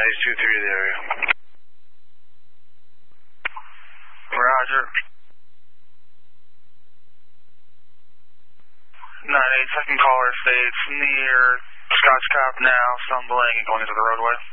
he's 2-3 to the area. Roger. 9-8, second caller states near Scotts Cop now, stumbling and going into the roadway.